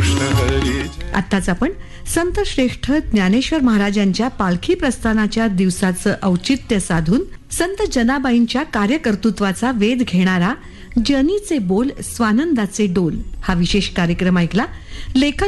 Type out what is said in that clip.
कृष्ण हरी. आत्ताच आपण संत श्रेष्ठ ज्ञानेश्वर महाराजांच्या पालखी प्रस्थानाच्या दिवसाचं औचित्य साधून संत जनाबाईंच्या कार्यकर्तृत्वाचा वेध घेणारा जनीचे बोल स्वानंदाचे डोल हा विशेष कार्यक्रम ऐकला. लेखन